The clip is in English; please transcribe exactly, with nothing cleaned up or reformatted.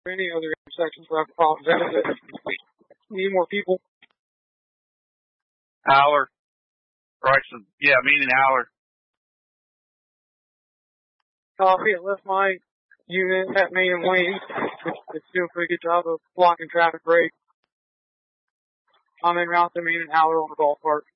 Any other intersections where I have problems at it? Need more people? Hour. Right, so, yeah, meaning hour. Copy, it left my unit at Main and Wayne. It's doing a pretty good job of blocking traffic break. I'm en route to Main and Howard on the golf cart.